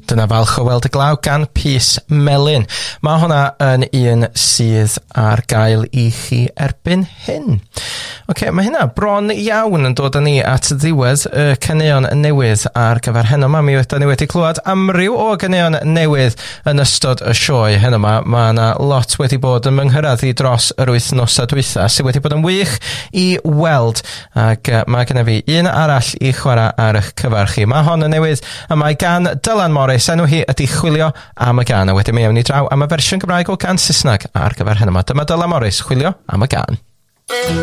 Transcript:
Dyna falch o weld y glaw gan Pys Melyn. Mae hwnna yn un sydd ar gael I chi erbyn hyn. Mae hynna bron iawn yn dod â ni at ddiwedd y caneuon newydd ar gyfer heno yma. Mi ydyn ni wedi clywed amryw o ganeuon newydd yn ystod y sioe heno yma. Mae yna lot wedi bod yn mynghyrraedd I dros yr wythnosa dwytha sydd wedi bod yn wych I weld, ac mae gennym fi un arall I chwarae ar eich cyfar chi. Mae hon yn newydd a mae gan Dylan Morris. Enw hi ydi Chwilio am y Gan, a wedyn mi ewn ni draw am y fersiwn Gymraeg o Gan Saesneg ar gyfer hyn yma. Dyma Dylan Morris, Chwilio am y Gan.